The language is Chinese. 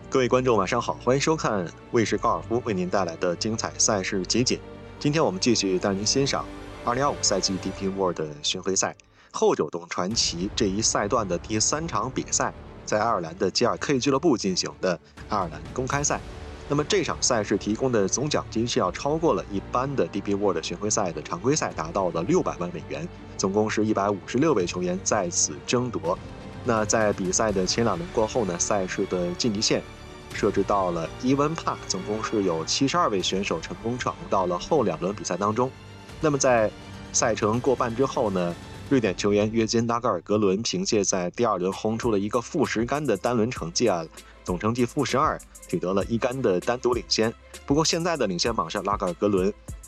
各位观众晚上好，欢迎收看卫视高尔夫为您带来的精彩赛事集锦。今天我们继续带您欣赏2025赛季 DP World 巡回赛后九洞传奇这一赛段的第3场比赛，在爱尔兰的 G2K 俱乐部进行的爱尔兰公开赛。那么这场赛事提供的总奖金是要超过了一般的 DP World 巡回赛的常规赛，达到了600万美元，总共是156位球员在此争夺。那在比赛的前2轮过后呢，赛事的晋级线设置到了even par，总共是有72位选手成功闯入到了后2轮比赛当中。那么在赛程过半之后呢，瑞典球员约金拉格尔格伦凭借在第2轮轰出了一个负10杆的单轮成绩总成绩负12，取得了1杆的单独领先。不过现在的领先榜上，拉格尔格伦